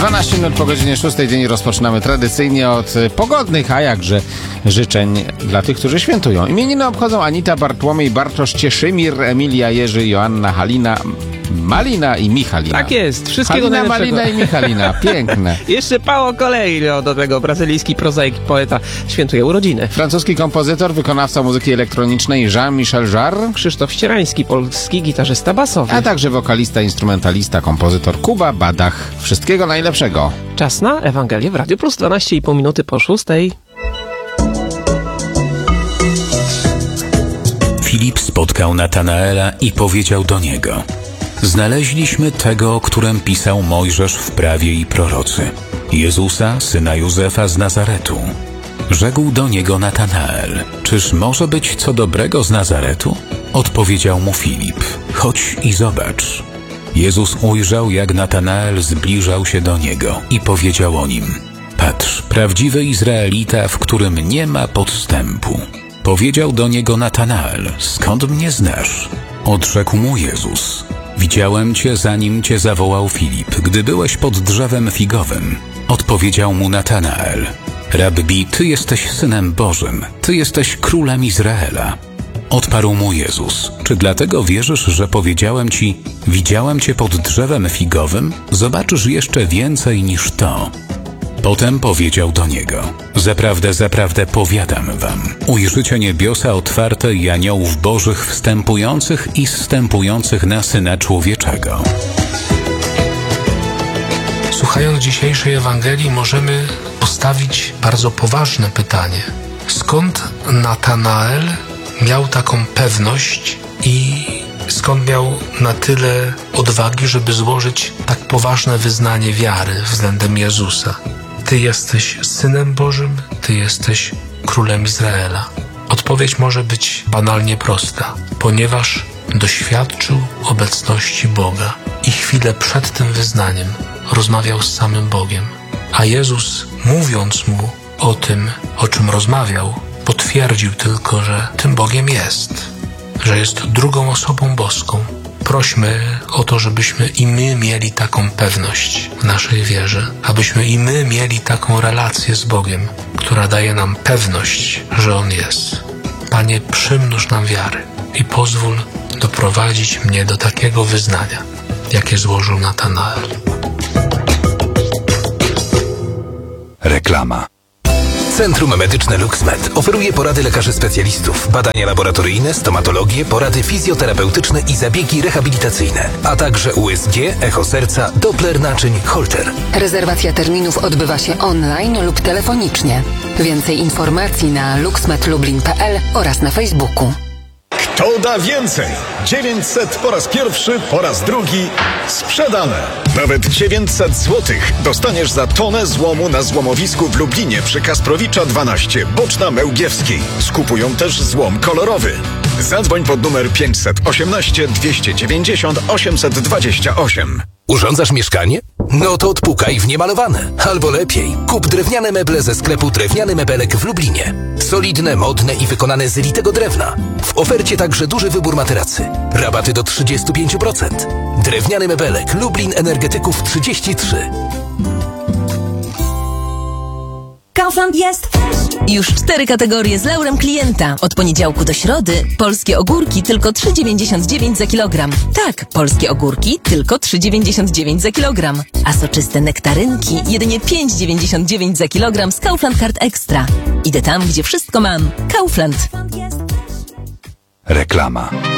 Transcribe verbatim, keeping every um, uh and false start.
dwanaście minut po godzinie szóstej. Dzień rozpoczynamy tradycyjnie od pogodnych, a jakże życzeń dla tych, którzy świętują. Imieniny obchodzą Anita, Bartłomiej, Bartosz, Cieszymir, Emilia, Jerzy, Joanna, Halina, Malina i Michalina. Tak jest. Wszystkiego Halina, najlepszego. Malina i Michalina. Piękne. Jeszcze Paulo Coelho, do tego brazylijski prozaik, poeta, świętuje urodziny. Francuski kompozytor, wykonawca muzyki elektronicznej Jean-Michel Jarre. Krzysztof Ścierański, polski gitarzysta basowy. A także wokalista, instrumentalista, kompozytor Kuba Badach. Wszystkiego najlepszego. Czas na Ewangelię w Radiu Plus, dwanaście i pół minuty po szóstej. Filip spotkał Natanaela i powiedział do niego: znaleźliśmy tego, o którym pisał Mojżesz w prawie i prorocy, Jezusa, syna Józefa z Nazaretu. Rzekł do niego Natanael: czyż może być co dobrego z Nazaretu? Odpowiedział mu Filip: chodź i zobacz. Jezus ujrzał, jak Natanael zbliżał się do niego i powiedział o nim: patrz, prawdziwy Izraelita, w którym nie ma podstępu. Powiedział do niego Natanael: skąd mnie znasz? Odrzekł mu Jezus: widziałem cię, zanim cię zawołał Filip, gdy byłeś pod drzewem figowym. Odpowiedział mu Natanael: Rabbi, ty jesteś Synem Bożym, ty jesteś Królem Izraela. Odparł mu Jezus: czy dlatego wierzysz, że powiedziałem ci, widziałem cię pod drzewem figowym? Zobaczysz jeszcze więcej niż to. Potem powiedział do niego: zaprawdę, zaprawdę powiadam wam, ujrzycie niebiosa otwarte i aniołów bożych wstępujących i zstępujących na Syna Człowieczego. Słuchając dzisiejszej Ewangelii, możemy postawić bardzo poważne pytanie. Skąd Natanael miał taką pewność i skąd miał na tyle odwagi, żeby złożyć tak poważne wyznanie wiary względem Jezusa? Ty jesteś Synem Bożym, Ty jesteś Królem Izraela. Odpowiedź może być banalnie prosta, ponieważ doświadczył obecności Boga i chwilę przed tym wyznaniem rozmawiał z samym Bogiem. A Jezus, mówiąc mu o tym, o czym rozmawiał, potwierdził tylko, że tym Bogiem jest, że jest drugą osobą boską. Prośmy o to, żebyśmy i my mieli taką pewność w naszej wierze, abyśmy i my mieli taką relację z Bogiem, która daje nam pewność, że On jest. Panie, przymnóż nam wiary i pozwól doprowadzić mnie do takiego wyznania, jakie złożył Natanael. Reklama. Centrum Medyczne LuxMed oferuje porady lekarzy specjalistów, badania laboratoryjne, stomatologię, porady fizjoterapeutyczne i zabiegi rehabilitacyjne, a także U S G, echo serca, Doppler naczyń, Holter. Rezerwacja terminów odbywa się online lub telefonicznie. Więcej informacji na luxmed lublin kropka p l oraz na Facebooku. Kto da więcej? dziewięćset po raz pierwszy, po raz drugi sprzedane. Nawet dziewięćset złotych dostaniesz za tonę złomu na złomowisku w Lublinie przy Kasprowicza dwanaście, Boczna Mełgiewskiej. Skupują też złom kolorowy. Zadzwoń pod numer pięćset osiemnaście dwieście dziewięćdziesiąt osiemset dwadzieścia osiem. Urządzasz mieszkanie? No to odpukaj w niemalowane. Albo lepiej, kup drewniane meble ze sklepu Drewniany Mebelek w Lublinie. Solidne, modne i wykonane z litego drewna. W ofercie także duży wybór materacy. Rabaty do trzydzieści pięć procent. Drewniany Mebelek, Lublin Energetyków trzydzieści trzy. Kaufland jest! Już cztery kategorie z laurem klienta. Od poniedziałku do środy polskie ogórki tylko trzy dziewięćdziesiąt dziewięć za kilogram. Tak, polskie ogórki tylko trzy dziewięćdziesiąt dziewięć za kilogram. A soczyste nektarynki jedynie pięć dziewięćdziesiąt dziewięć za kilogram z Kaufland Card Extra. Idę tam, gdzie wszystko mam. Kaufland. Reklama.